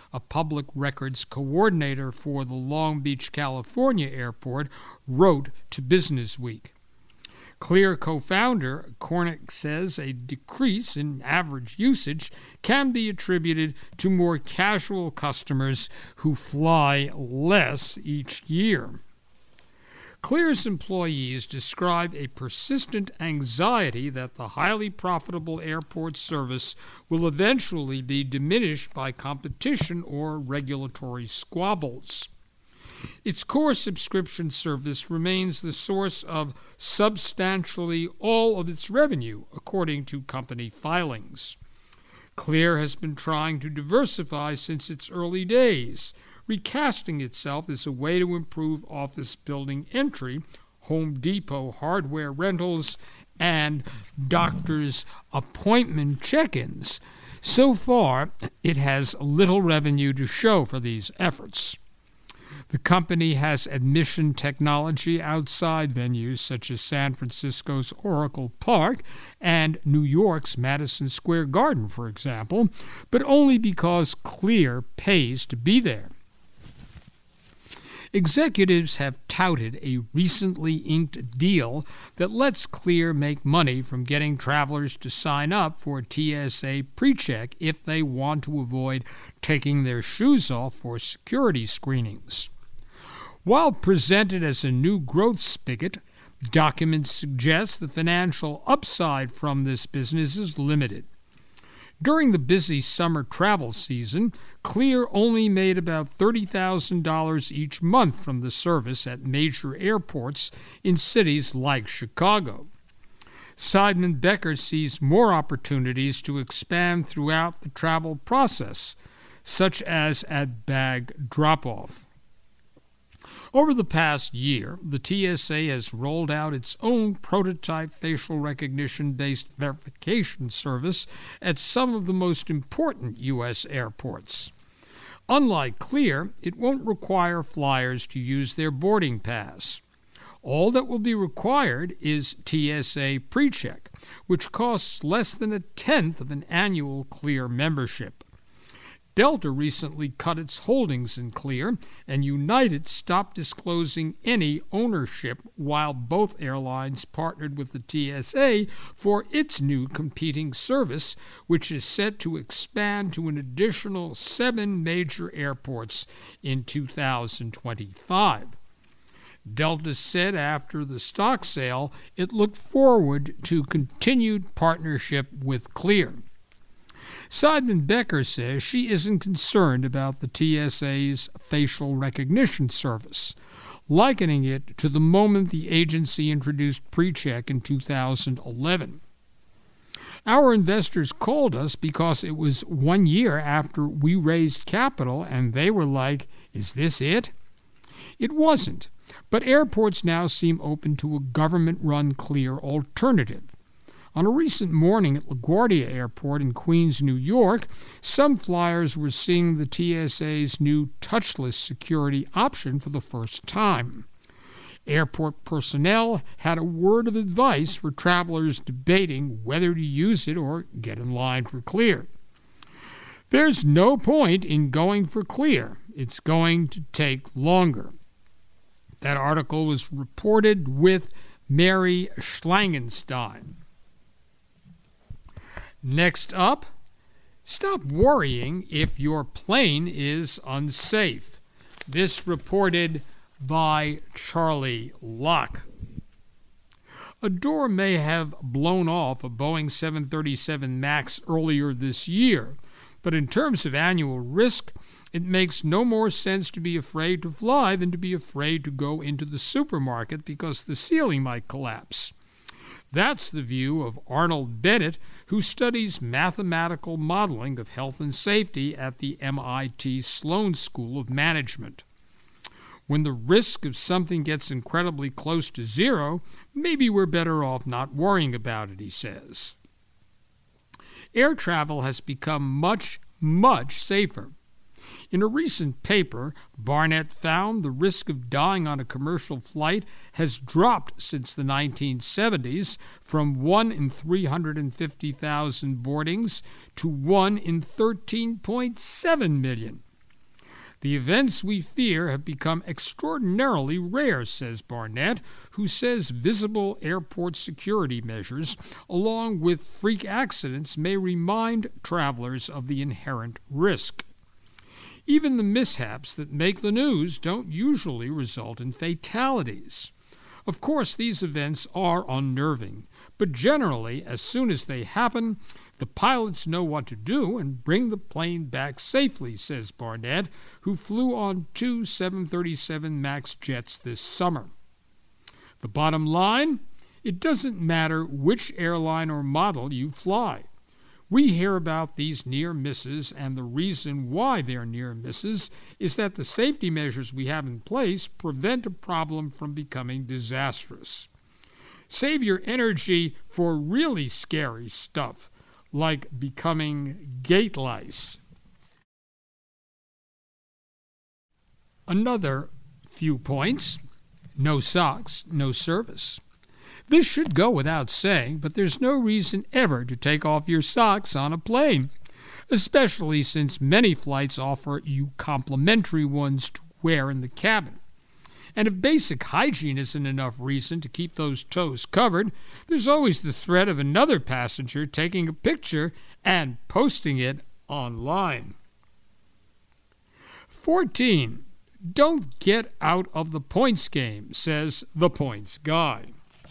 a public records coordinator for the Long Beach, California airport, wrote to Business Week. Clear co-founder Cornick says a decrease in average usage can be attributed to more casual customers who fly less each year. Clear's employees describe a persistent anxiety that the highly profitable airport service will eventually be diminished by competition or regulatory squabbles. Its core subscription service remains the source of substantially all of its revenue, according to company filings. Clear has been trying to diversify since its early days, recasting itself as a way to improve office building entry, Home Depot hardware rentals, and doctor's appointment check-ins. So far, it has little revenue to show for these efforts. The company has admission technology outside venues such as San Francisco's Oracle Park and New York's Madison Square Garden, for example, but only because Clear pays to be there. Executives have touted a recently inked deal that lets Clear make money from getting travelers to sign up for a TSA PreCheck if they want to avoid taking their shoes off for security screenings. While presented as a new growth spigot, documents suggest the financial upside from this business is limited. During the busy summer travel season, Clear only made about $30,000 each month from the service at major airports in cities like Chicago. Seidman Becker sees more opportunities to expand throughout the travel process, such as at bag drop-off. Over the past year, the TSA has rolled out its own prototype facial recognition-based verification service at some of the most important U.S. airports. Unlike Clear, it won't require flyers to use their boarding pass. All that will be required is TSA PreCheck, which costs less than a tenth of an annual Clear membership. Delta recently cut its holdings in Clear, and United stopped disclosing any ownership while both airlines partnered with the TSA for its new competing service, which is set to expand to an additional 7 major airports in 2025. Delta said after the stock sale it looked forward to continued partnership with Clear. Seidman Becker says she isn't concerned about the TSA's facial recognition service, likening it to the moment the agency introduced PreCheck in 2011. Our investors called us because it was 1 year after we raised capital, and they were like, "Is this it?" It wasn't, but airports now seem open to a government-run Clear alternative. On a recent morning at LaGuardia Airport in Queens, New York, some flyers were seeing the TSA's new touchless security option for the first time. Airport personnel had a word of advice for travelers debating whether to use it or get in line for Clear. There's no point in going for Clear. It's going to take longer. That article was reported with Mary Schlangenstein. Next up, stop worrying if your plane is unsafe. This reported by Charlie Locke. A door may have blown off a Boeing 737 MAX earlier this year, but in terms of annual risk, it makes no more sense to be afraid to fly than to be afraid to go into the supermarket because the ceiling might collapse. That's the view of Arnold Bennett, who studies mathematical modeling of health and safety at the MIT Sloan School of Management. When the risk of something gets incredibly close to zero, maybe we're better off not worrying about it, he says. Air travel has become much, much safer. In a recent paper, Barnett found the risk of dying on a commercial flight has dropped since the 1970s from 1 in 350,000 boardings to 1 in 13.7 million. The events we fear have become extraordinarily rare, says Barnett, who says visible airport security measures, along with freak accidents, may remind travelers of the inherent risk. Even the mishaps that make the news don't usually result in fatalities. Of course, these events are unnerving, but generally, as soon as they happen, the pilots know what to do and bring the plane back safely, says Barnett, who flew on 2 737 MAX jets this summer. The bottom line? It doesn't matter which airline or model you fly. We hear about these near misses, and the reason why they're near misses is that the safety measures we have in place prevent a problem from becoming disastrous. Save your energy for really scary stuff, like becoming gate lice. Another few points: no socks, no service. This should go without saying, but there's no reason ever to take off your socks on a plane, especially since many flights offer you complimentary ones to wear in the cabin. And if basic hygiene isn't enough reason to keep those toes covered, there's always the threat of another passenger taking a picture and posting it online. 14. Don't get out of the points game, says the points guy.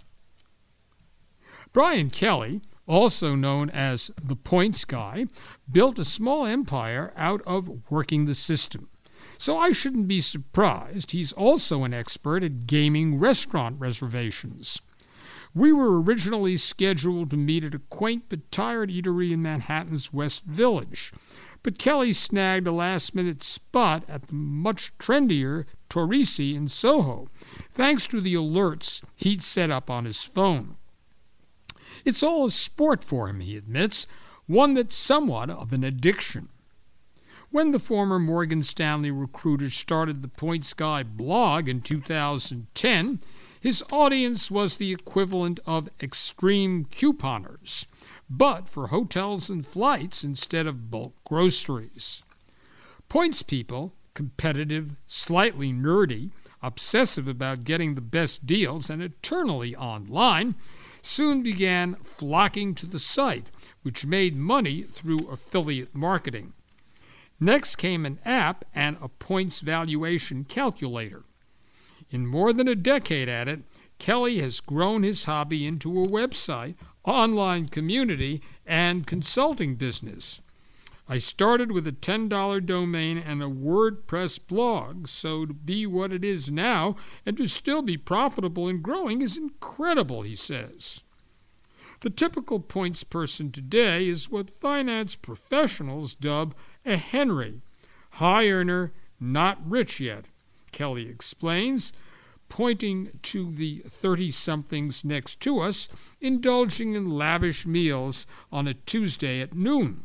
Brian Kelly, also known as the points guy, built a small empire out of working the system. So I shouldn't be surprised he's also an expert at gaming restaurant reservations. We were originally scheduled to meet at a quaint but tired eatery in Manhattan's West Village, but Kelly snagged a last-minute spot at the much trendier Torrisi in Soho, thanks to the alerts he'd set up on his phone. It's all a sport for him, he admits, one that's somewhat of an addiction. When the former Morgan Stanley recruiter started the Points Guy blog in 2010, his audience was the equivalent of extreme couponers, but for hotels and flights instead of bulk groceries. Points people, competitive, slightly nerdy, obsessive about getting the best deals, and eternally online, soon began flocking to the site, which made money through affiliate marketing. Next came an app and a points valuation calculator. In more than a decade at it, Kelly has grown his hobby into a website, online community, and consulting business. I started with a $10 domain and a WordPress blog, so to be what it is now and to still be profitable and growing is incredible, he says. The typical points person today is what finance professionals dub a Henry, high earner, not rich yet, Kelly explains, pointing to the 30-somethings next to us indulging in lavish meals on a Tuesday at noon.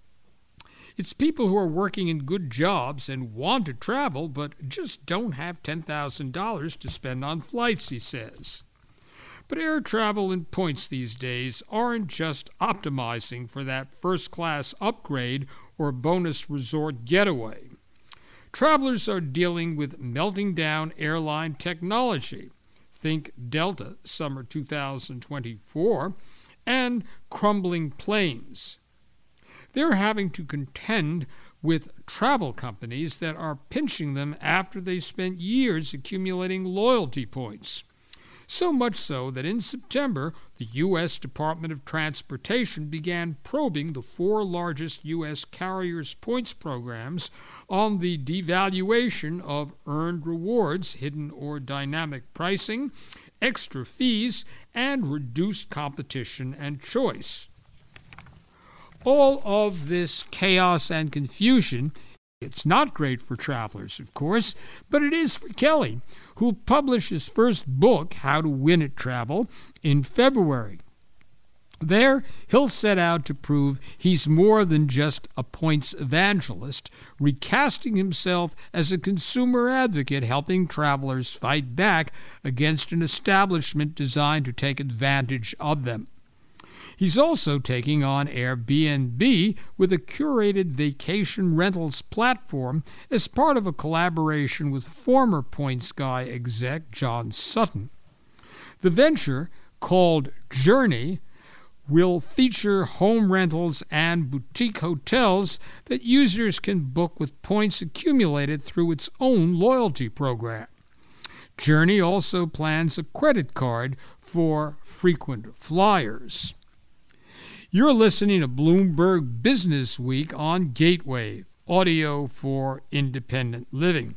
It's people who are working in good jobs and want to travel but just don't have $10,000 to spend on flights, he says. But air travel and points these days aren't just optimizing for that first-class upgrade or bonus resort getaway. Travelers are dealing with melting down airline technology, think Delta summer 2024, and crumbling planes. They're having to contend with travel companies that are pinching them after they spent years accumulating loyalty points. So much so that in September, the U.S. Department of Transportation began probing the 4 largest U.S. carriers' points programs on the devaluation of earned rewards, hidden or dynamic pricing, extra fees, and reduced competition and choice. All of this chaos and confusion, it's not great for travelers, of course, but it is for Kelly, who'll publish his first book, How to Win at Travel, in February. There, he'll set out to prove he's more than just a points evangelist, recasting himself as a consumer advocate helping travelers fight back against an establishment designed to take advantage of them. He's also taking on Airbnb with a curated vacation rentals platform as part of a collaboration with former Points Guy exec John Sutton. The venture, called Journey, will feature home rentals and boutique hotels that users can book with points accumulated through its own loyalty program. Journey also plans a credit card for frequent flyers. You're listening to Bloomberg Business Week on Gateway, audio for independent living.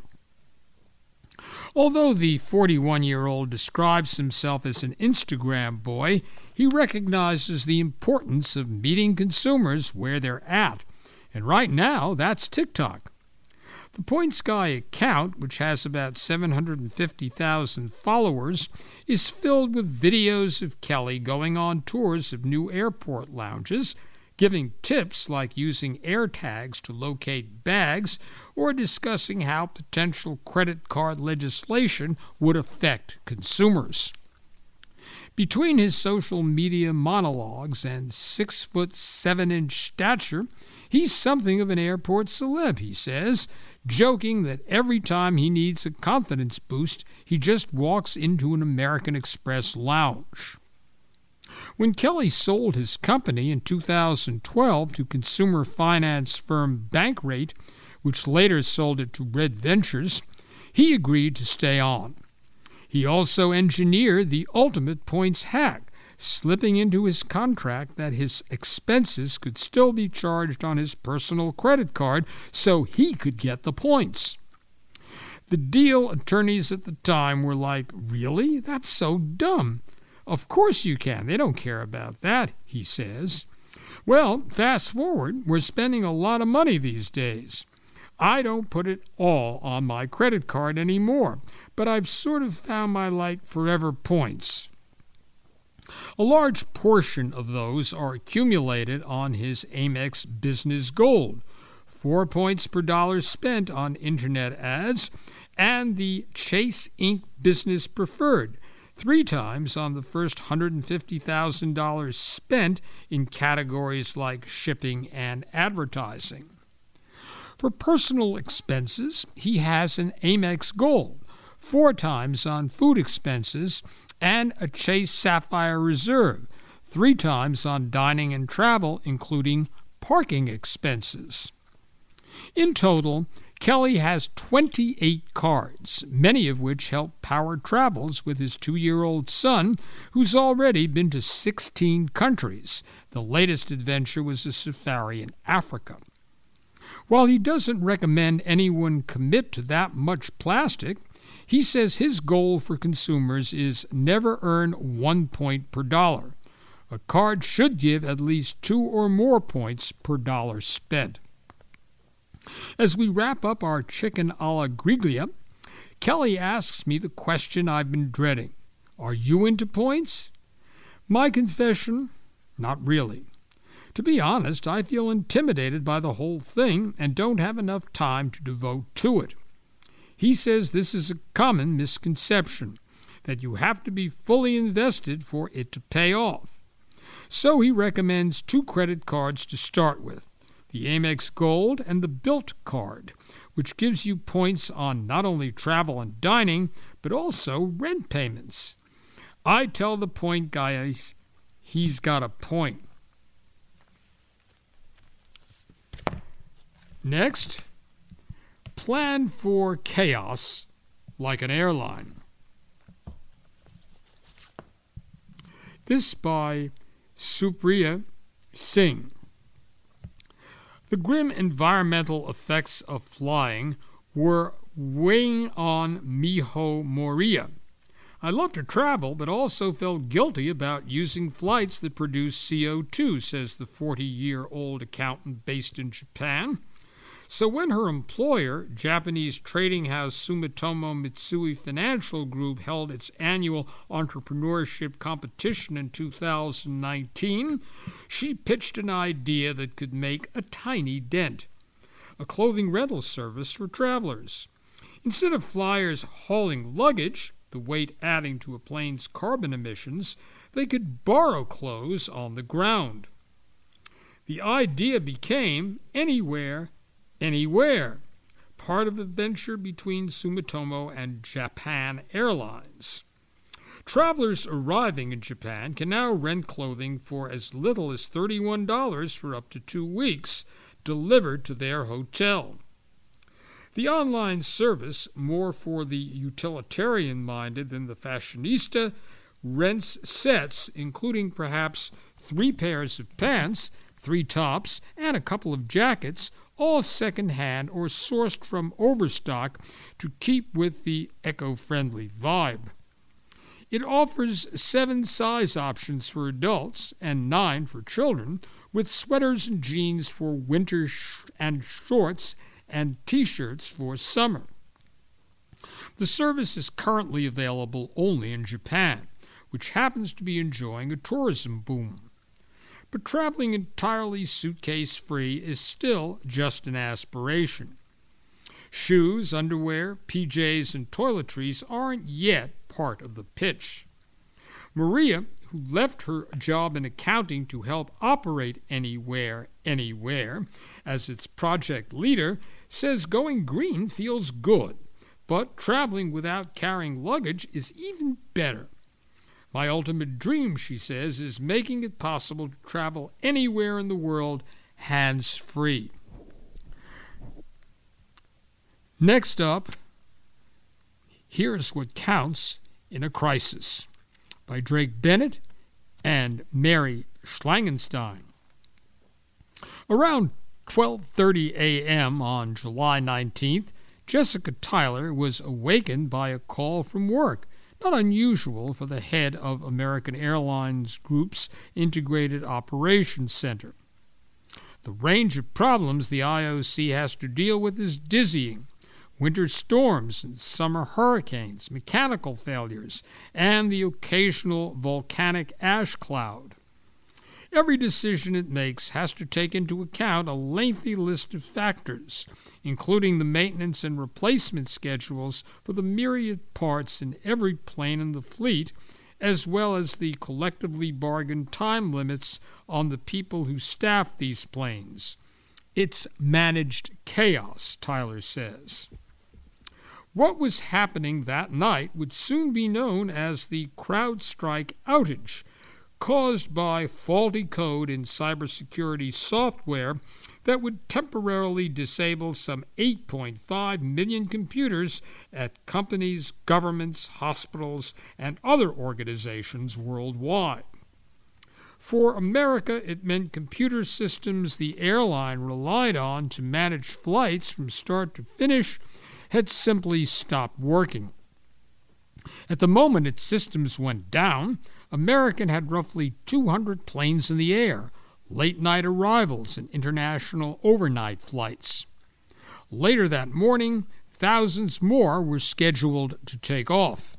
Although the 41-year-old describes himself as an Instagram boy, he recognizes the importance of meeting consumers where they're at. And right now, that's TikTok. The Points Guy account, which has about 750,000 followers, is filled with videos of Kelly going on tours of new airport lounges, giving tips like using AirTags to locate bags, or discussing how potential credit card legislation would affect consumers. Between his social media monologues and 6'7" stature, he's something of an airport celeb, he says, joking that every time he needs a confidence boost, he just walks into an American Express lounge. When Kelly sold his company in 2012 to consumer finance firm Bankrate, which later sold it to Red Ventures, he agreed to stay on. He also engineered the ultimate points hack, slipping into his contract that his expenses could still be charged on his personal credit card so he could get the points. The deal attorneys at the time were like, "Really? That's so dumb. Of course you can. They don't care about that," he says. Well, fast forward, we're spending a lot of money these days. I don't put it all on my credit card anymore, but I've sort of found my forever points. A large portion of those are accumulated on his Amex Business Gold, 4 points per dollar spent on internet ads, and the Chase Ink Business Preferred, 3 times on the first $150,000 spent in categories like shipping and advertising. For personal expenses, he has an Amex Gold, 4 times on food expenses, and a Chase Sapphire Reserve, 3 times on dining and travel, including parking expenses. In total, Kelly has 28 cards, many of which help power travels with his 2-year-old son, who's already been to 16 countries. The latest adventure was a safari in Africa. While he doesn't recommend anyone commit to that much plastic, he says his goal for consumers is never earn 1 point per dollar. A card should give at least 2 or more points per dollar spent. As we wrap up our chicken alla griglia, Kelly asks me the question I've been dreading. Are you into points? My confession, not really. To be honest, I feel intimidated by the whole thing and don't have enough time to devote to it. He says this is a common misconception, that you have to be fully invested for it to pay off. So he recommends 2 credit cards to start with, the Amex Gold and the Bilt card, which gives you points on not only travel and dining, but also rent payments. I tell the point guys he's got a point. Next, plan for chaos like an airline. This by Supriya Singh. The grim environmental effects of flying were weighing on Miho Moria. I love to travel, but also felt guilty about using flights that produce CO2, says the 40-year-old accountant based in Japan. So when her employer, Japanese trading house Sumitomo Mitsui Financial Group, held its annual entrepreneurship competition in 2019, she pitched an idea that could make a tiny dent: a clothing rental service for travelers. Instead of flyers hauling luggage, the weight adding to a plane's carbon emissions, they could borrow clothes on the ground. The idea became anywhere, anywhere, part of a venture between Sumitomo and Japan Airlines. Travelers arriving in Japan can now rent clothing for as little as $31 for up to 2 weeks, delivered to their hotel. The online service, more for the utilitarian-minded than the fashionista, rents sets, including perhaps 3 pairs of pants, 3 tops, and a couple of jackets, all second-hand or sourced from overstock to keep with the eco-friendly vibe. It offers 7 size options for adults and 9 for children, with sweaters and jeans for winter and shorts and T-shirts for summer. The service is currently available only in Japan, which happens to be enjoying a tourism boom. But traveling entirely suitcase-free is still just an aspiration. Shoes, underwear, PJs, and toiletries aren't yet part of the pitch. Maria, who left her job in accounting to help operate Anywhere, Anywhere as its project leader, says going green feels good, but traveling without carrying luggage is even better. My ultimate dream, she says, is making it possible to travel anywhere in the world hands-free. Next up, Here's What Counts in a Crisis by Drake Bennett and Mary Schlangenstein. Around 12:30 a.m. on July 19th, Jessica Tyler was awakened by a call from work, not unusual for the head of American Airlines Group's Integrated Operations Center. The range of problems the IOC has to deal with is dizzying. Winter storms and summer hurricanes, mechanical failures, and the occasional volcanic ash cloud. Every decision it makes has to take into account a lengthy list of factors, including the maintenance and replacement schedules for the myriad parts in every plane in the fleet, as well as the collectively bargained time limits on the people who staff these planes. It's managed chaos, Tyler says. What was happening that night would soon be known as the CrowdStrike outage, caused by faulty code in cybersecurity software that would temporarily disable some 8.5 million computers at companies, governments, hospitals, and other organizations worldwide. For America, it meant computer systems the airline relied on to manage flights from start to finish had simply stopped working. At the moment its systems went down, American had roughly 200 planes in the air, late-night arrivals and international overnight flights. Later that morning, thousands more were scheduled to take off.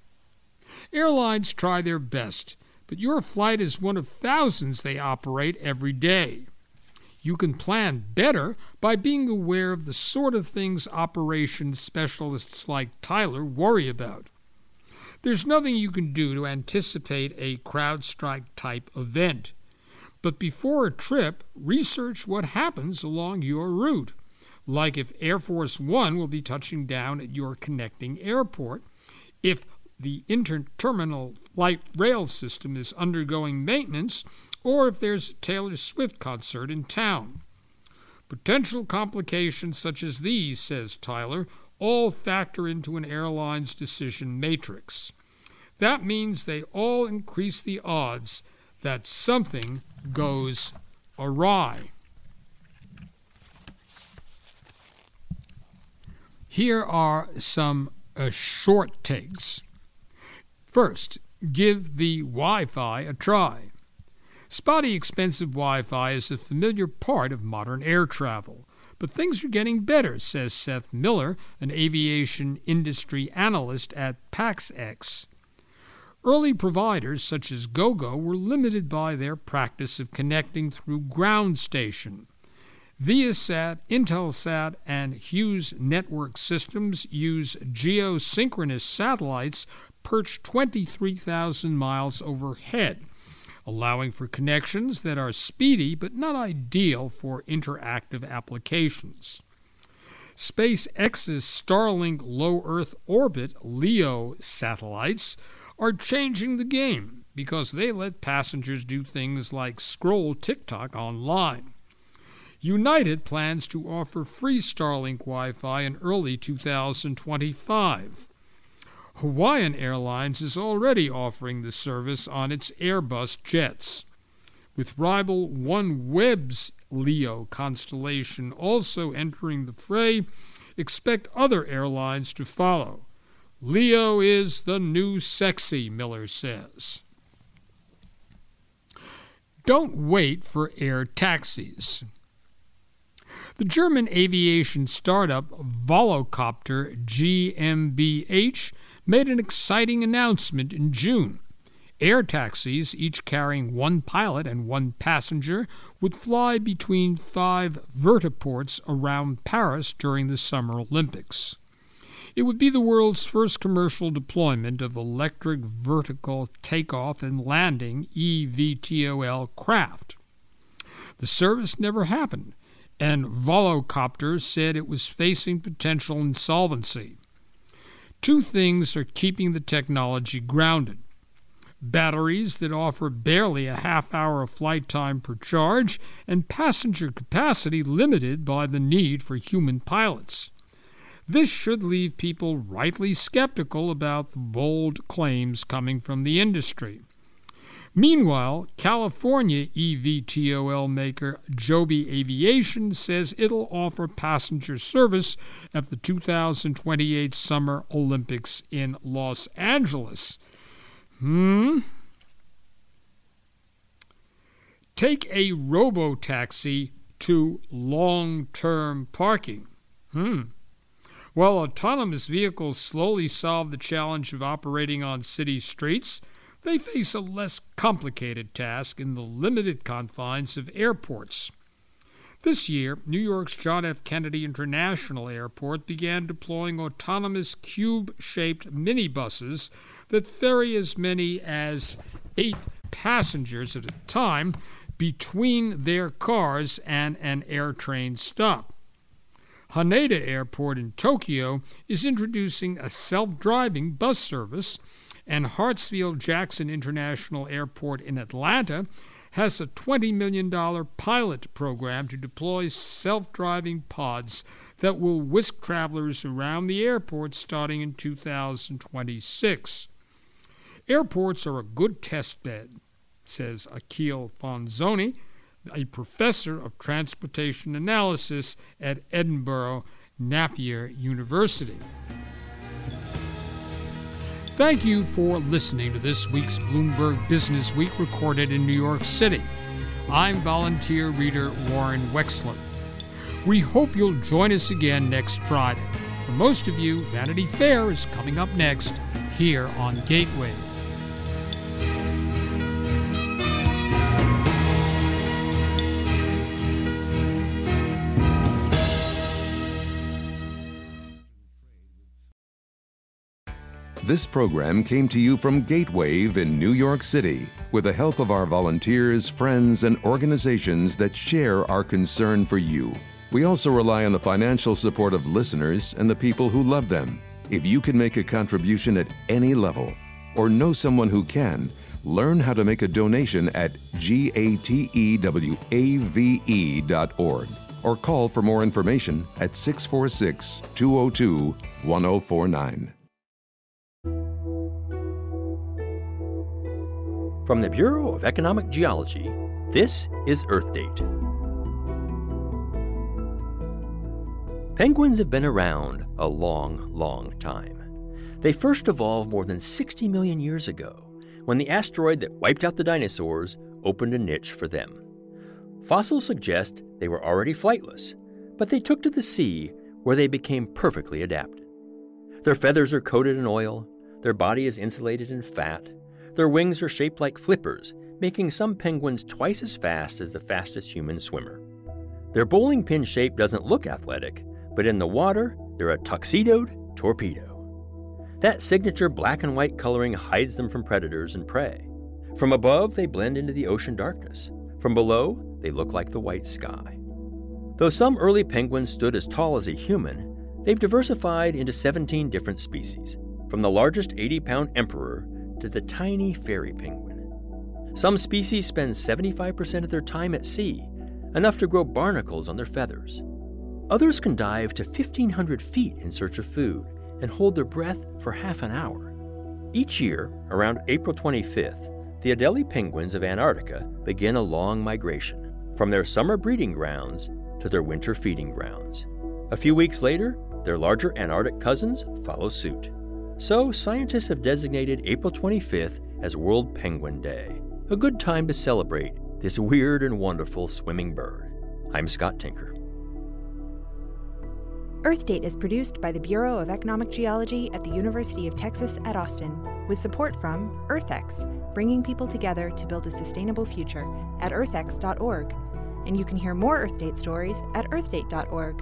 Airlines try their best, but your flight is one of thousands they operate every day. You can plan better by being aware of the sort of things operations specialists like Tyler worry about. There's nothing you can do to anticipate a CrowdStrike-type event. But before a trip, research what happens along your route, like if Air Force One will be touching down at your connecting airport, if the interterminal light rail system is undergoing maintenance, or if there's a Taylor Swift concert in town. Potential complications such as these, says Tyler, all factor into an airline's decision matrix. That means they all increase the odds that something goes awry. Here are some short takes. First, give the Wi-Fi a try. Spotty, expensive Wi-Fi is a familiar part of modern air travel. But things are getting better, says Seth Miller, an aviation industry analyst at PaxX. Early providers such as GoGo were limited by their practice of connecting through ground station. Viasat, Intelsat, and Hughes Network Systems use geosynchronous satellites perched 23,000 miles overhead, allowing for connections that are speedy but not ideal for interactive applications. SpaceX's Starlink low Earth orbit LEO satellites are changing the game because they let passengers do things like scroll TikTok online. United plans to offer free Starlink Wi-Fi in early 2025. Hawaiian Airlines is already offering the service on its Airbus jets. With rival OneWeb's LEO constellation also entering the fray, expect other airlines to follow. LEO is the new sexy, Miller says. Don't wait for air taxis. The German aviation startup Volocopter GmbH made an exciting announcement in June. Air taxis, each carrying one pilot and one passenger, would fly between 5 vertiports around Paris during the Summer Olympics. It would be the world's first commercial deployment of electric vertical takeoff and landing eVTOL craft. The service never happened, and Volocopter said it was facing potential insolvency. Two things are keeping the technology grounded: batteries that offer barely a half-hour of flight time per charge, and passenger capacity limited by the need for human pilots. This should leave people rightly skeptical about the bold claims coming from the industry. Meanwhile, California eVTOL maker Joby Aviation says it'll offer passenger service at the 2028 Summer Olympics in Los Angeles. Take a robo-taxi to long-term parking. While autonomous vehicles slowly solve the challenge of operating on city streets, they face a less complicated task in the limited confines of airports. This year, New York's John F. Kennedy International Airport began deploying autonomous cube-shaped minibuses that ferry as many as 8 passengers at a time between their cars and an AirTrain stop. Haneda Airport in Tokyo is introducing a self-driving bus service, and Hartsfield-Jackson International Airport in Atlanta has a $20 million pilot program to deploy self-driving pods that will whisk travelers around the airport starting in 2026. Airports are a good test bed, says Akhil Fonzoni, a professor of transportation analysis at Edinburgh Napier University. Thank you for listening to this week's Bloomberg Business Week recorded in New York City. I'm volunteer reader Warren Wexler. We hope you'll join us again next Friday. For most of you, Vanity Fair is coming up next here on Gateway. This program came to you from Gatewave in New York City with the help of our volunteers, friends, and organizations that share our concern for you. We also rely on the financial support of listeners and the people who love them. If you can make a contribution at any level or know someone who can, learn how to make a donation at gatewave.org or call for more information at 646-202-1049. From the Bureau of Economic Geology, this is Earth Date. Penguins have been around a long, long time. They first evolved more than 60 million years ago, when the asteroid that wiped out the dinosaurs opened a niche for them. Fossils suggest they were already flightless, but they took to the sea, where they became perfectly adapted. Their feathers are coated in oil, their body is insulated in fat, their wings are shaped like flippers, making some penguins twice as fast as the fastest human swimmer. Their bowling pin shape doesn't look athletic, but in the water, they're a tuxedoed torpedo. That signature black and white coloring hides them from predators and prey. From above, they blend into the ocean darkness. From below, they look like the white sky. Though some early penguins stood as tall as a human, they've diversified into 17 different species, from the largest 80-pound emperor to the tiny fairy penguin. Some species spend 75% of their time at sea, enough to grow barnacles on their feathers. Others can dive to 1,500 feet in search of food and hold their breath for half an hour. Each year, around April 25th, the Adelie penguins of Antarctica begin a long migration, from their summer breeding grounds to their winter feeding grounds. A few weeks later, their larger Antarctic cousins follow suit. So, scientists have designated April 25th as World Penguin Day, a good time to celebrate this weird and wonderful swimming bird. I'm Scott Tinker. Earth Date is produced by the Bureau of Economic Geology at the University of Texas at Austin, with support from EarthX, bringing people together to build a sustainable future at earthx.org. And you can hear more Earth Date stories at earthdate.org.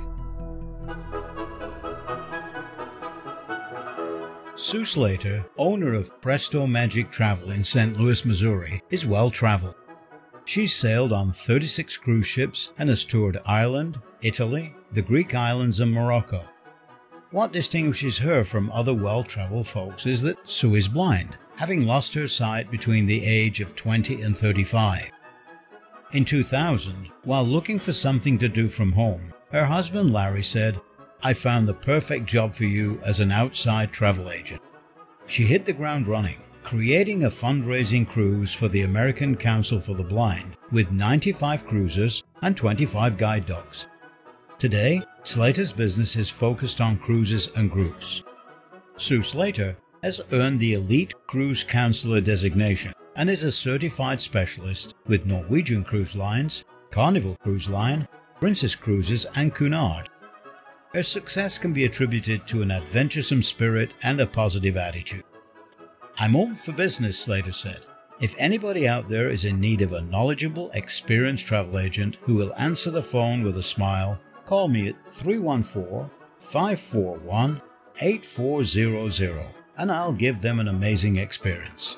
Sue Slater, owner of Presto Magic Travel in St. Louis, Missouri, is well-traveled. She's sailed on 36 cruise ships and has toured Ireland, Italy, the Greek islands, and Morocco. What distinguishes her from other well-traveled folks is that Sue is blind, having lost her sight between the age of 20 and 35. In 2000, while looking for something to do from home, her husband Larry said, "I found the perfect job for you as an outside travel agent." She hit the ground running, creating a fundraising cruise for the American Council for the Blind with 95 cruisers and 25 guide dogs. Today, Slater's business is focused on cruises and groups. Sue Slater has earned the Elite Cruise Counselor designation and is a certified specialist with Norwegian Cruise Lines, Carnival Cruise Line, Princess Cruises, and Cunard. Her success can be attributed to an adventuresome spirit and a positive attitude. "I'm open for business," Slater said. "If anybody out there is in need of a knowledgeable, experienced travel agent who will answer the phone with a smile, call me at 314-541-8400 and I'll give them an amazing experience."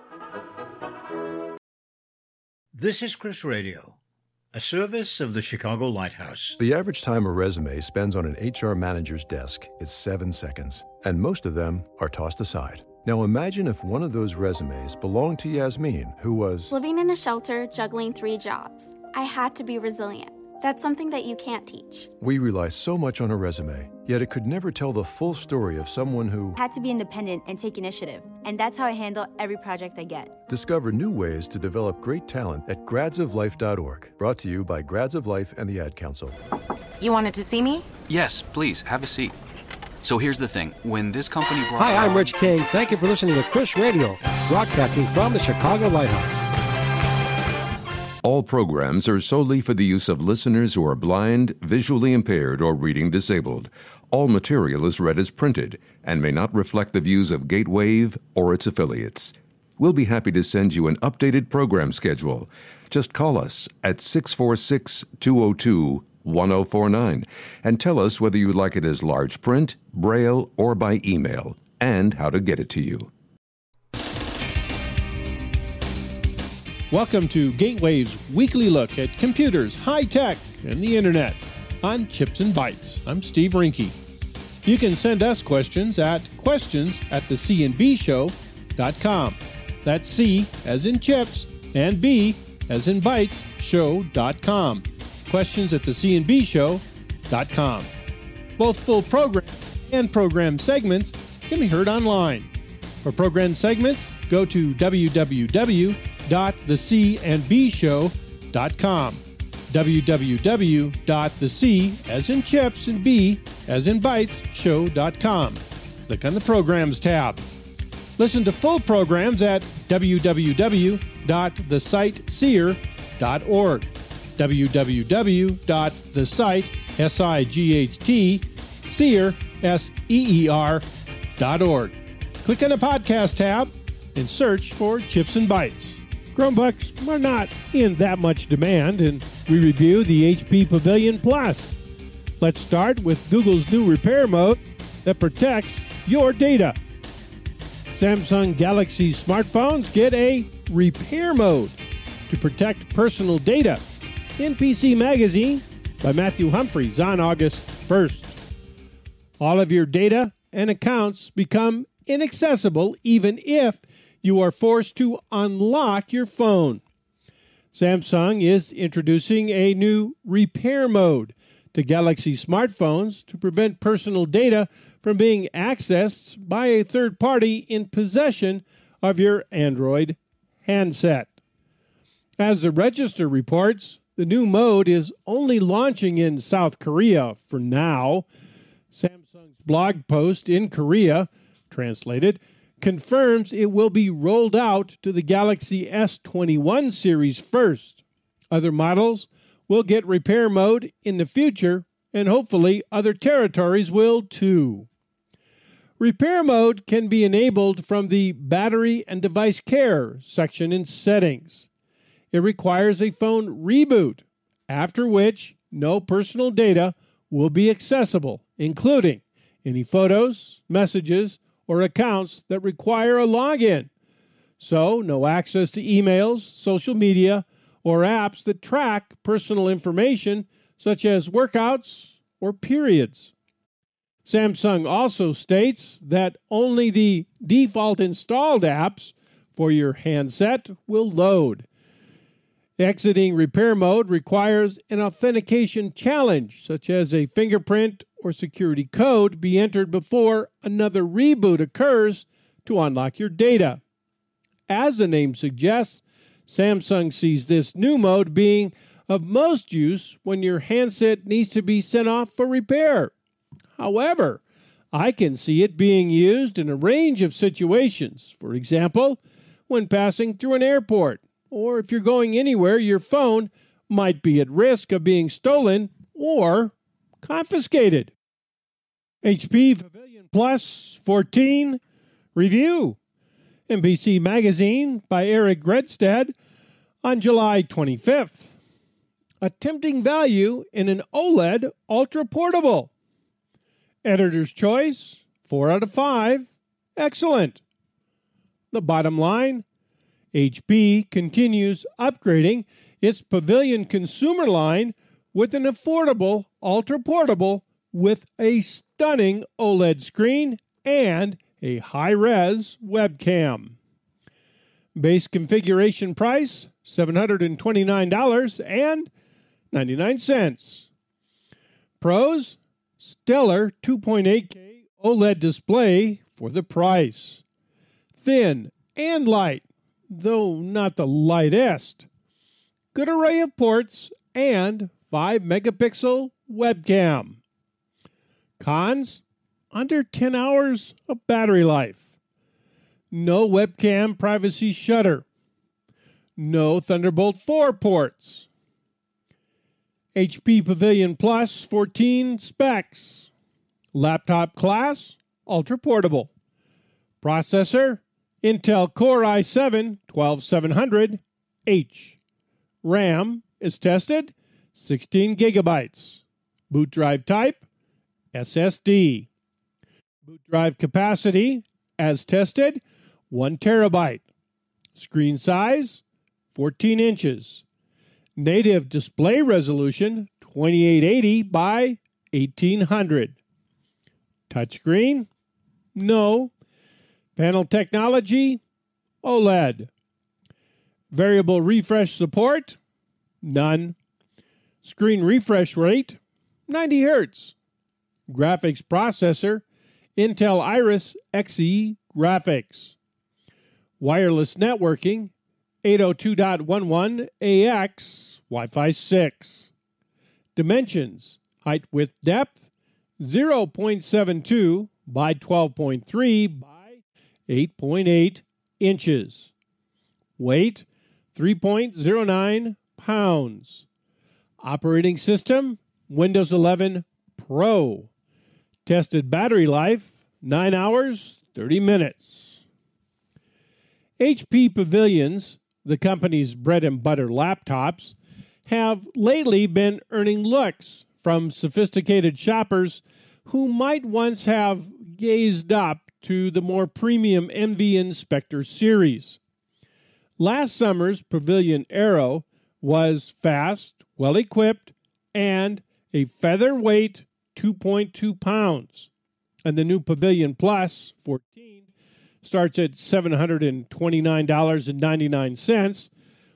This is Chris Radio, a service of the Chicago Lighthouse. The average time a resume spends on an HR manager's desk is 7 seconds, and most of them are tossed aside. Now imagine if one of those resumes belonged to Yasmin, who was living in a shelter, juggling 3 jobs. I had to be resilient. That's something that you can't teach. We rely so much on a resume, yet it could never tell the full story of someone who had to be independent and take initiative. And that's how I handle every project I get. Discover new ways to develop great talent at gradsoflife.org. Brought to you by Grads of Life and the Ad Council. You wanted to see me? Yes, please, have a seat. So here's the thing. When this company brought... Hi, I'm Rich King. Thank you for listening to Chris Radio, broadcasting from the Chicago Lighthouse. All programs are solely for the use of listeners who are blind, visually impaired, or reading disabled. All material is read as printed and may not reflect the views of Gatewave or its affiliates. We'll be happy to send you an updated program schedule. Just call us at 646-202-1049 and tell us whether you'd like it as large print, braille, or by email, and how to get it to you. Welcome to Gatewave's weekly look at computers, high tech, and the internet on Chips and Bytes. I'm Steve Rinke. You can send us questions at questions@thecnbshow.com. That's C as in chips and B as in bytes show.com. Questions@thecnbshow.com. Both full programs and program segments can be heard online. For program segments, go to www.thecnbshow.com. www.thec as in chips and B as in bytes show.com. Click on the Programs tab. Listen to full programs at www.thesiteseer.org. www.thesiteseer.org. Click on the Podcast tab and search for Chips and Bytes. Chromebooks are not in that much demand, and we review the HP Pavilion Plus. Let's start with Google's new repair mode that protects your data. Samsung Galaxy smartphones get a repair mode to protect personal data. In PC Magazine by Matthew Humphreys on August 1st. All of your data and accounts become inaccessible even if you are forced to unlock your phone. Samsung is introducing a new repair mode to Galaxy smartphones to prevent personal data from being accessed by a third party in possession of your Android handset. As the Register reports, the new mode is only launching in South Korea for now. Samsung's blog post in Korea, translated, confirms it will be rolled out to the Galaxy S21 series first. Other models will get repair mode in the future, and hopefully other territories will too. Repair mode can be enabled from the Battery and Device Care section in Settings. It requires a phone reboot, after which no personal data will be accessible, including any photos, messages, or accounts that require a login. So, no access to emails, social media, or apps that track personal information such as workouts or periods. Samsung also states that only the default installed apps for your handset will load. Exiting repair mode requires an authentication challenge, such as a fingerprint or security code be entered before another reboot occurs to unlock your data. As the name suggests, Samsung sees this new mode being of most use when your handset needs to be sent off for repair. However, I can see it being used in a range of situations. For example, when passing through an airport, or if you're going anywhere, your phone might be at risk of being stolen or confiscated. HP Pavilion Plus 14 Review. NBC Magazine by Eric Gredstad on July 25th. A tempting value in an OLED Ultra Portable. Editor's Choice, 4 out of 5. Excellent. The bottom line, HP continues upgrading its Pavilion consumer line with an affordable Ultra Portable with a stunning OLED screen and a high-res webcam. Base configuration price, $729.99. Pros, stellar 2.8K OLED display for the price. Thin and light, though not the lightest. Good array of ports and 5-megapixel webcam. Cons, under 10 hours of battery life. No webcam privacy shutter. No Thunderbolt 4 ports. HP Pavilion Plus 14 specs. Laptop class, ultra portable. Processor, Intel Core i7-12700H. RAM is tested, 16 gigabytes. Boot drive type, SSD. Boot drive capacity, as tested, 1 terabyte. Screen size, 14 inches. Native display resolution, 2880 by 1800. Touchscreen? No. Panel technology? OLED. Variable refresh support? None. Screen refresh rate? 90 Hz. Graphics processor? Intel Iris Xe graphics. Wireless networking? 802.11ax Wi-Fi 6. Dimensions: height, width, depth 0.72 by 12.3 by 8.8 inches. Weight 3.09 pounds. Operating system Windows 11 Pro. Tested battery life 9 hours 30 minutes. HP Pavilions, the company's bread and butter laptops, have lately been earning looks from sophisticated shoppers who might once have gazed up to the more premium MV Inspector series. Last summer's Pavilion Aero was fast, well-equipped, and a featherweight 2.2 pounds. And the new Pavilion Plus 14 starts at $729.99,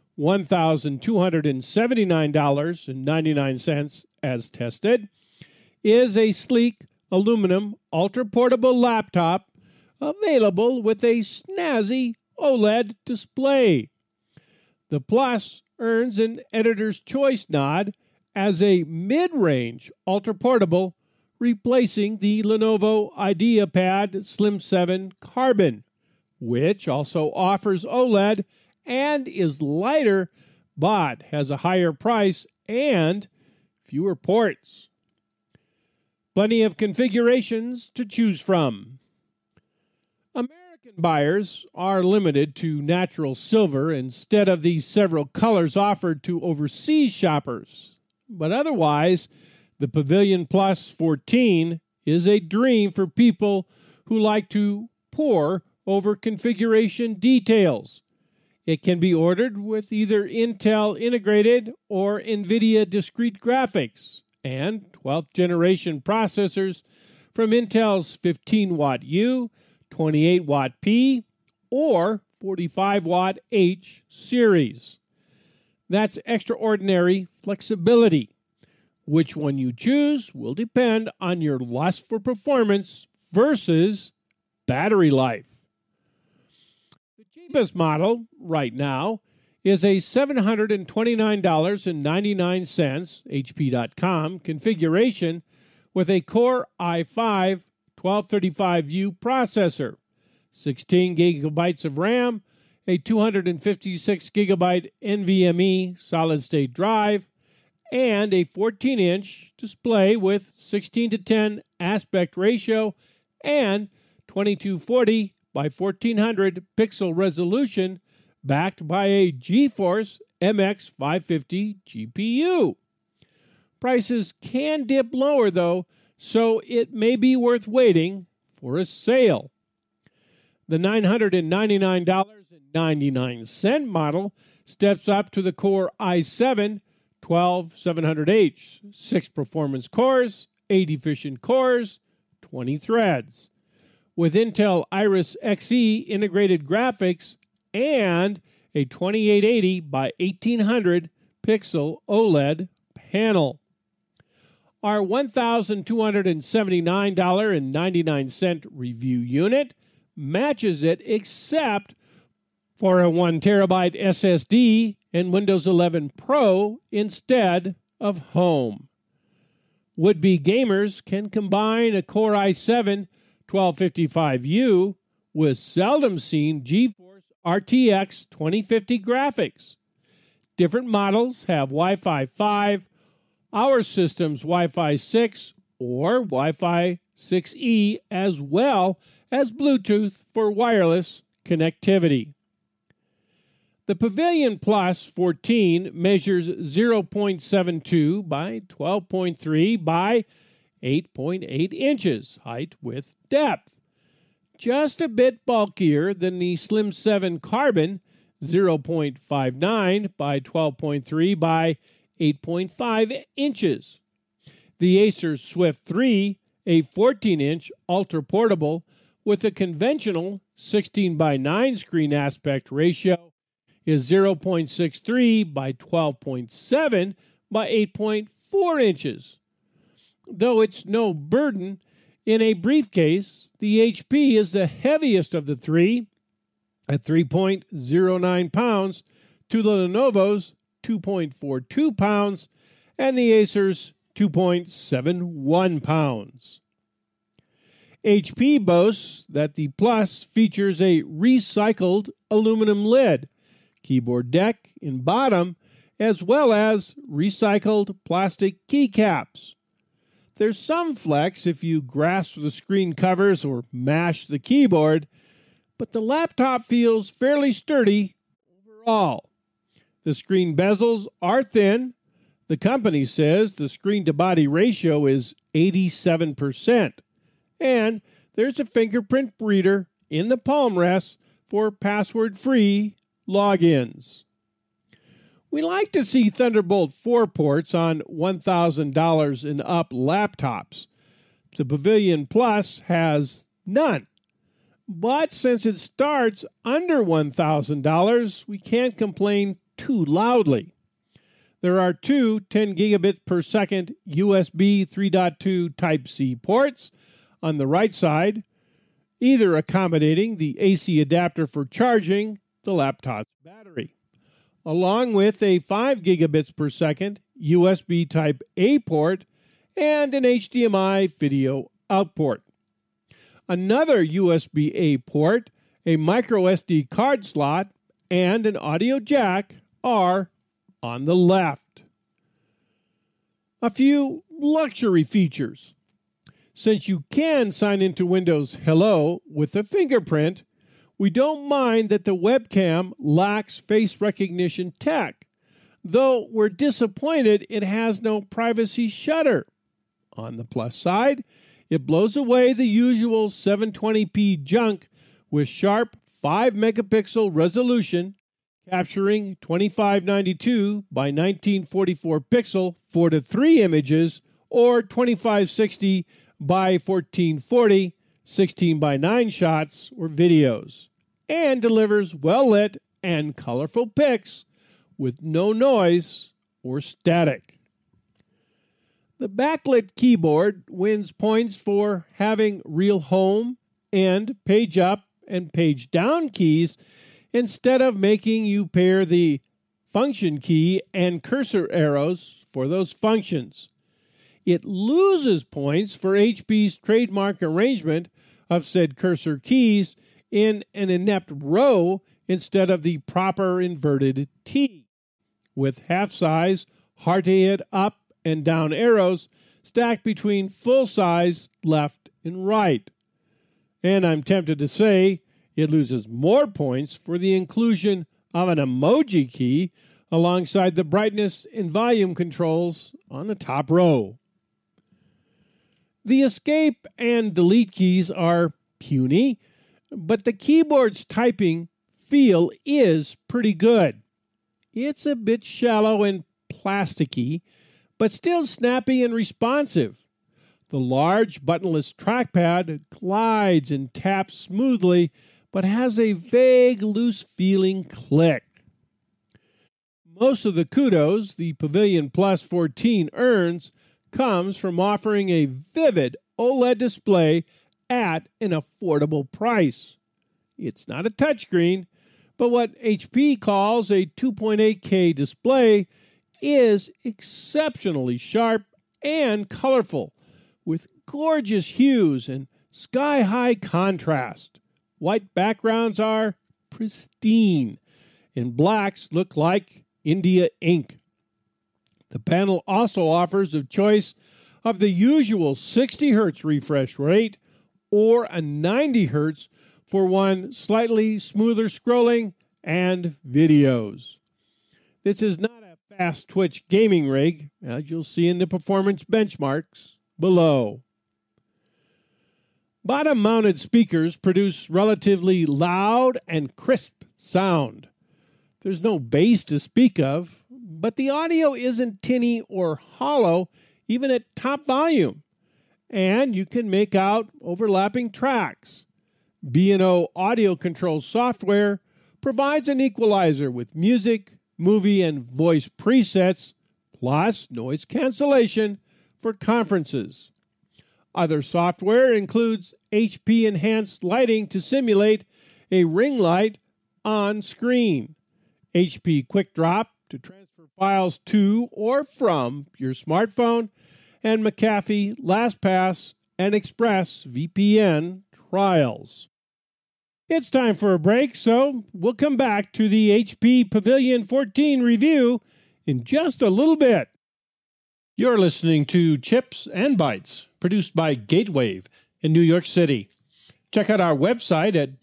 $1,279.99 as tested, is a sleek aluminum ultra-portable laptop available with a snazzy OLED display. The Plus earns an Editor's Choice nod as a mid-range ultra-portable, replacing the Lenovo IdeaPad Slim 7 Carbon, which also offers OLED and is lighter, but has a higher price and fewer ports. Plenty of configurations to choose from. American buyers are limited to natural silver instead of the several colors offered to overseas shoppers. But otherwise, the Pavilion Plus 14 is a dream for people who like to pore over configuration details. It can be ordered with either Intel integrated or NVIDIA discrete graphics and 12th generation processors from Intel's 15-watt U, 28-watt P, or 45-watt H series. That's extraordinary flexibility. Which one you choose will depend on your lust for performance versus battery life. The cheapest model right now is a $729.99 HP.com configuration with a Core i5 1235U processor, 16 gigabytes of RAM, a 256 gigabyte NVMe solid-state drive, and a 14-inch display with 16:10 aspect ratio and 2240 by 1400 pixel resolution, backed by a GeForce MX 550 GPU. Prices can dip lower, though, so it may be worth waiting for a sale. The $999.99 model steps up to the Core i7 12700H, 6 performance cores, 8 efficient cores, 20 threads, with Intel Iris Xe integrated graphics and a 2880 by 1800 pixel OLED panel. Our $1,279.99 review unit matches it except for a 1 terabyte SSD and Windows 11 Pro instead of Home. Would-be gamers can combine a Core i7 1255U with seldom-seen GeForce RTX 2050 graphics. Different models have Wi-Fi 5, our system's Wi-Fi 6 or Wi-Fi 6E, as well as Bluetooth for wireless connectivity. The Pavilion Plus 14 measures 0.72 by 12.3 by 8.8 inches, height, width, depth. Just a bit bulkier than the Slim 7 Carbon, 0.59 by 12.3 by 8.5 inches. The Acer Swift 3, a 14-inch ultra-portable with a conventional 16 by 9 screen aspect ratio, is 0.63 by 12.7 by 8.4 inches. Though it's no burden, in a briefcase, the HP is the heaviest of the three at 3.09 pounds to the Lenovo's 2.42 pounds and the Acer's 2.71 pounds. HP boasts that the Plus features a recycled aluminum lid, keyboard deck in bottom, as well as recycled plastic keycaps. There's some flex if you grasp the screen covers or mash the keyboard, but the laptop feels fairly sturdy overall. The screen bezels are thin. The company says the screen-to-body ratio is 87%, and there's a fingerprint reader in the palm rest for password-free logins. We like to see Thunderbolt 4 ports on $1,000 and up laptops. The Pavilion Plus has none. But since it starts under $1,000, we can't complain too loudly. There are two 10 gigabit per second USB 3.2 Type-C ports on the right side, either accommodating the AC adapter for charging the laptop's battery, along with a 5 gigabits per second USB Type-A port and an HDMI video out port. Another USB-A port, a micro SD card slot, and an audio jack are on the left. A few luxury features. Since you can sign into Windows Hello with a fingerprint, we don't mind that the webcam lacks face recognition tech, though we're disappointed it has no privacy shutter. On the plus side, it blows away the usual 720p junk with sharp 5 megapixel resolution, capturing 2592 by 1944 pixel 4:3 images or 2560 by 1440 16 by 9 shots or videos, and delivers well-lit and colorful pics with no noise or static. The backlit keyboard wins points for having real home and page up and page down keys instead of making you pair the function key and cursor arrows for those functions. It loses points for HP's trademark arrangement of said cursor keys in an inept row instead of the proper inverted T, with half-size, heart-head up and down arrows stacked between full-size left and right. And I'm tempted to say it loses more points for the inclusion of an emoji key alongside the brightness and volume controls on the top row. The escape and delete keys are puny, but the keyboard's typing feel is pretty good. It's a bit shallow and plasticky, but still snappy and responsive. The large buttonless trackpad glides and taps smoothly, but has a vague, loose-feeling click. Most of the kudos the Pavilion Plus 14 earns comes from offering a vivid OLED display at an affordable price. It's not a touchscreen, but what HP calls a 2.8K display is exceptionally sharp and colorful, with gorgeous hues and sky-high contrast. White backgrounds are pristine, and blacks look like India ink. The panel also offers a choice of the usual 60 Hz refresh rate or a 90 Hz for one slightly smoother scrolling and videos. This is not a fast twitch gaming rig, as you'll see in the performance benchmarks below. Bottom-mounted speakers produce relatively loud and crisp sound. There's no bass to speak of, but the audio isn't tinny or hollow, even at top volume, and you can make out overlapping tracks. B&O audio control software provides an equalizer with music, movie, and voice presets, plus noise cancellation for conferences. Other software includes HP enhanced lighting to simulate a ring light on screen, HP Quick Drop to transfer files to or from your smartphone, and McAfee LastPass and Express VPN trials. It's time for a break, so we'll come back to the HP Pavilion 14 review in just a little bit. You're listening to Chips and Bytes, produced by Gatewave in New York City. Check out our website at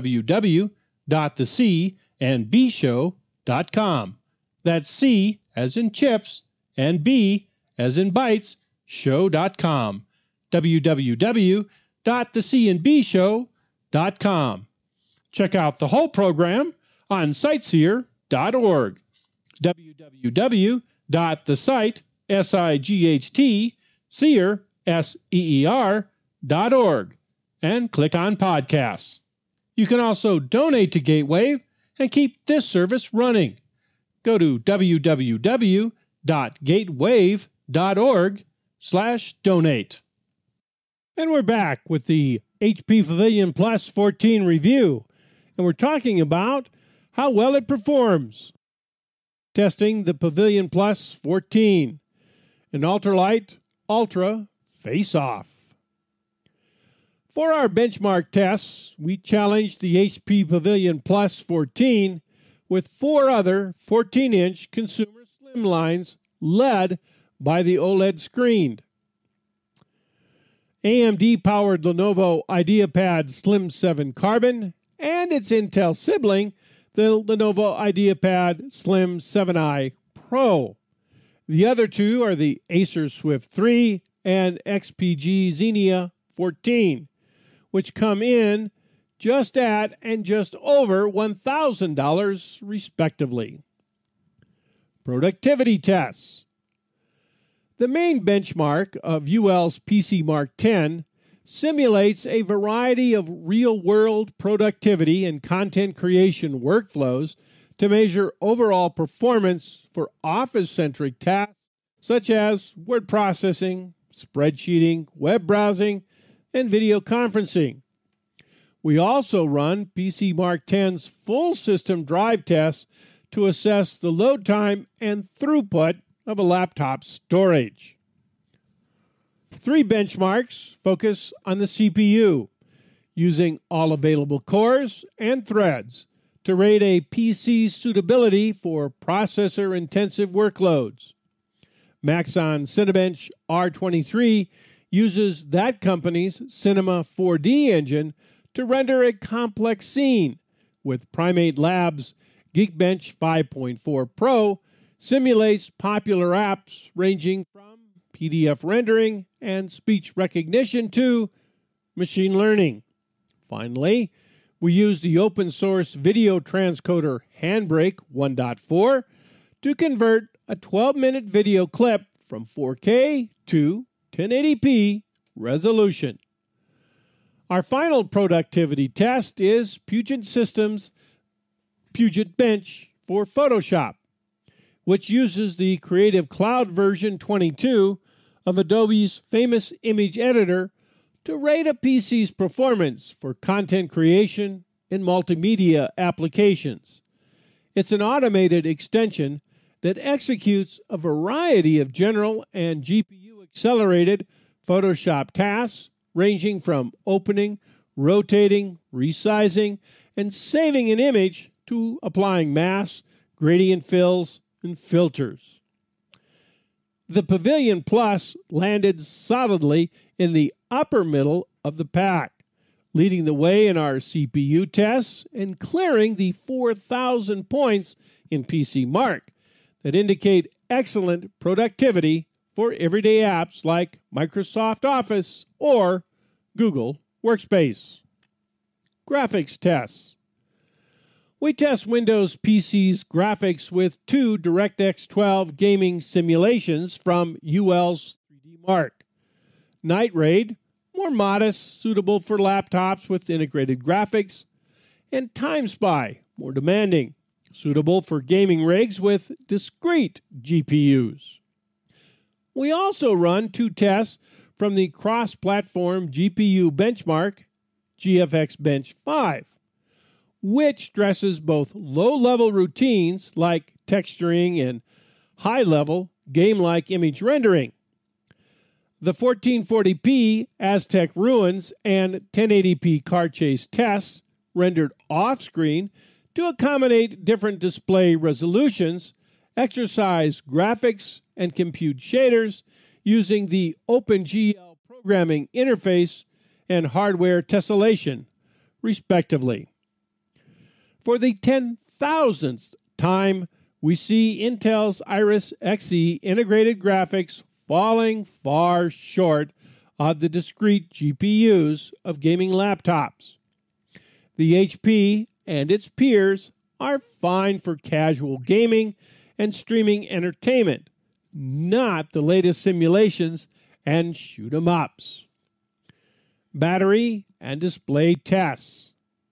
www.thecandbshow.com. That's C as in chips and B as in bytes, show.com. www.thecandbshow.com. www.thecnbshow.com. Check out the whole program on sightseer.org. www.thesightseer.org and click on podcasts. You can also donate to Gatewave and keep this service running. Go to www.gatewave.org/donate. And we're back with the HP Pavilion Plus 14 review, and we're talking about how well it performs. Testing the Pavilion Plus 14, an Ultralight Ultra Face-Off. For our benchmark tests, we challenged the HP Pavilion Plus 14 with 4 other 14-inch consumer slimlines led by the OLED screen. AMD-powered Lenovo IdeaPad Slim 7 Carbon and its Intel sibling, the Lenovo IdeaPad Slim 7i Pro. The other two are the Acer Swift 3 and XPG Xenia 14, which come in just at and just over $1,000 respectively. Productivity tests. The main benchmark of UL's PC Mark 10 simulates a variety of real-world productivity and content creation workflows to measure overall performance for office-centric tasks such as word processing, spreadsheeting, web browsing, and video conferencing. We also run PC Mark 10's full system drive tests to assess the load time and throughput of a laptop's storage. 3 benchmarks focus on the CPU, using all available cores and threads to rate a PC's suitability for processor-intensive workloads. Maxon Cinebench R23 uses that company's Cinema 4D engine to render a complex scene, with Primate Labs' Geekbench 5.4 Pro simulates popular apps ranging from PDF rendering and speech recognition to machine learning. Finally, we use the open-source video transcoder Handbrake 1.4 to convert a 12-minute video clip from 4K to 1080p resolution. Our final productivity test is Puget Systems' Puget Bench for Photoshop, which uses the Creative Cloud version 22 of Adobe's famous image editor to rate a PC's performance for content creation and multimedia applications. It's an automated extension that executes a variety of general and GPU-accelerated Photoshop tasks ranging from opening, rotating, resizing, and saving an image to applying masks, gradient fills, and filters. The Pavilion Plus landed solidly in the upper middle of the pack, leading the way in our CPU tests and clearing the 4,000 points in PC Mark that indicate excellent productivity for everyday apps like Microsoft Office or Google Workspace. Graphics tests. We test Windows PC's graphics with 2 DirectX 12 gaming simulations from UL's 3D Mark. Night Raid, more modest, suitable for laptops with integrated graphics, and Time Spy, more demanding, suitable for gaming rigs with discrete GPUs. We also run 2 tests from the cross-platform GPU benchmark, GFX Bench 5, which stresses both low-level routines like texturing and high-level game-like image rendering. The 1440p Aztec Ruins and 1080p Car Chase tests rendered off-screen to accommodate different display resolutions, exercise graphics and compute shaders using the OpenGL programming interface and hardware tessellation, respectively. For the 10,000th time, we see Intel's Iris Xe integrated graphics falling far short of the discrete GPUs of gaming laptops. The HP and its peers are fine for casual gaming and streaming entertainment, not the latest simulations and shoot-'em-ups. Battery and display tests.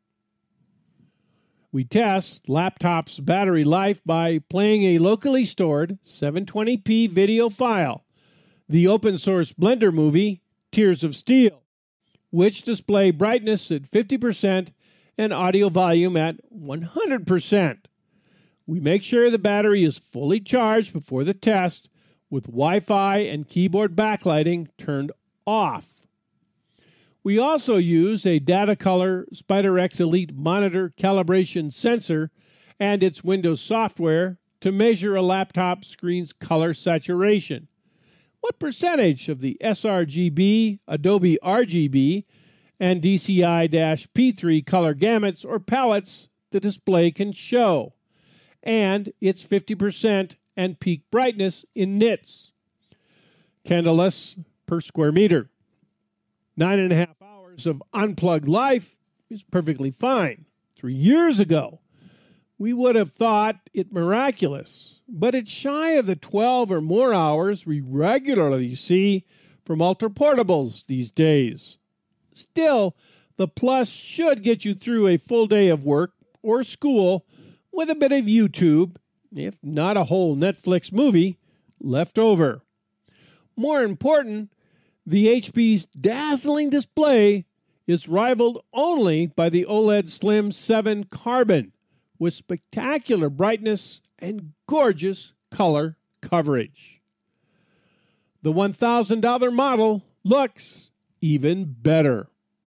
We test laptops' battery life by playing a locally stored 720p video file, the open-source Blender movie Tears of Steel, which display brightness at 50% and audio volume at 100%. We make sure the battery is fully charged before the test with Wi-Fi and keyboard backlighting turned off. We also use a Datacolor SpiderX Elite monitor calibration sensor and its Windows software to measure a laptop screen's color saturation. What percentage of the sRGB, Adobe RGB, and DCI-P3 color gamuts or palettes the display can show, and its 50% and peak brightness in nits, candleless per square meter. 9.5 hours of unplugged life is perfectly fine. 3 years ago, we would have thought it miraculous, but it's shy of the 12 or more hours we regularly see from ultra-portables these days. Still, the Plus should get you through a full day of work or school with a bit of YouTube, if not a whole Netflix movie, left over. More important, the HP's dazzling display is rivaled only by the OLED Slim 7 Carbon, with spectacular brightness and gorgeous color coverage. The $1,000 model looks even better.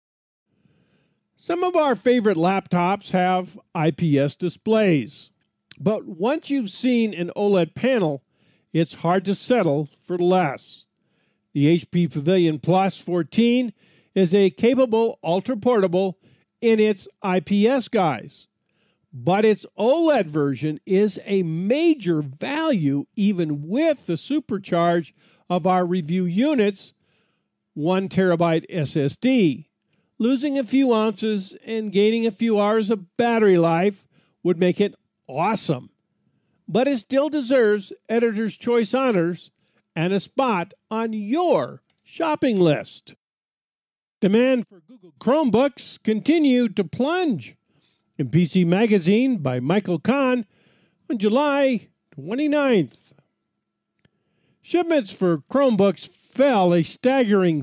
Some of our favorite laptops have IPS displays, but once you've seen an OLED panel, it's hard to settle for less. The HP Pavilion Plus 14 is a capable ultra-portable in its IPS guise, but its OLED version is a major value even with the supercharge of our review unit's 1 terabyte SSD. Losing a few ounces and gaining a few hours of battery life would make it awesome, but it still deserves Editor's Choice honors and a spot on your shopping list. Demand for Google Chromebooks continued to plunge. In PC Magazine by Michael Kahn on July 29th. Shipments for Chromebooks fell a staggering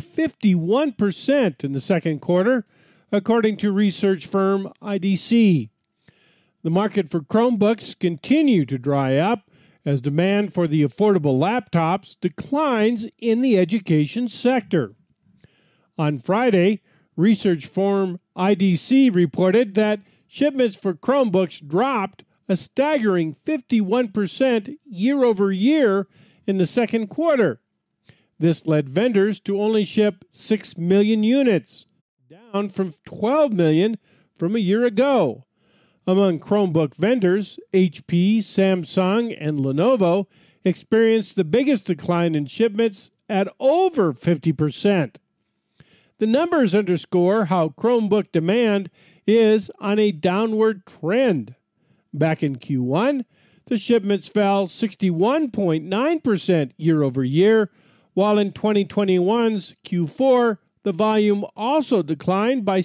51% in the second quarter, according to research firm IDC. The market for Chromebooks continued to dry up as demand for the affordable laptops declines in the education sector. On Friday, research firm IDC reported that shipments for Chromebooks dropped a staggering 51% year over year in the second quarter. This led vendors to only ship 6 million units, down from 12 million from a year ago. Among Chromebook vendors, HP, Samsung, and Lenovo experienced the biggest decline in shipments at over 50%. The numbers underscore how Chromebook demand is on a downward trend. Back in Q1, the shipments fell 61.9% year over year, while in 2021's Q4, the volume also declined by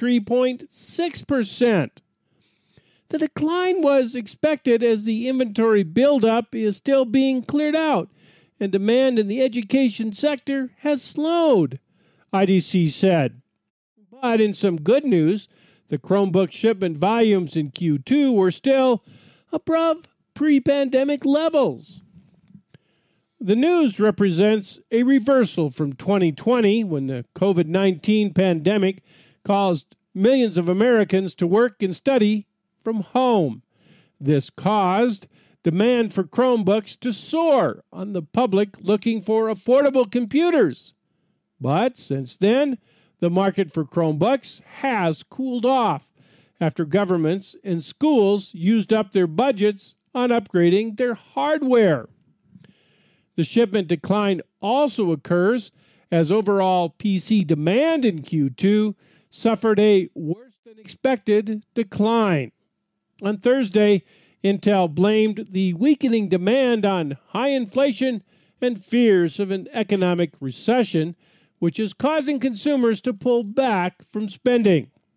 63.6%. The decline was expected as the inventory buildup is still being cleared out, and demand in the education sector has slowed, IDC said. But in some good news, the Chromebook shipment volumes in Q2 were still above pre-pandemic levels. The news represents a reversal from 2020 when the COVID-19 pandemic caused millions of Americans to work and study from home. This caused demand for Chromebooks to soar on the public looking for affordable computers. But since then, the market for Chromebooks has cooled off after governments and schools used up their budgets on upgrading their hardware. The shipment decline also occurs as overall PC demand in Q2 suffered a worse-than-expected decline. On Thursday, Intel blamed the weakening demand on high inflation and fears of an economic recession, which is causing consumers to pull back from spending.